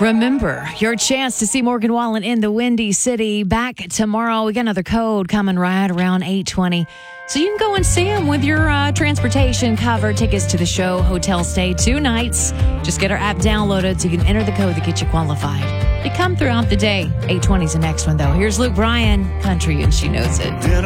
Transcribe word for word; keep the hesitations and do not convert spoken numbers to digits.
Remember, your chance to see Morgan Wallen in the Windy City back tomorrow. We got another code coming right around eight twenty. So you can go and see him with your uh, transportation covered. Tickets to the show, hotel stay, two nights. Just get our app downloaded so you can enter the code that gets you qualified. They come throughout the day. eight twenty is the next one, though. Here's Luke Bryan, Country, and She Knows It.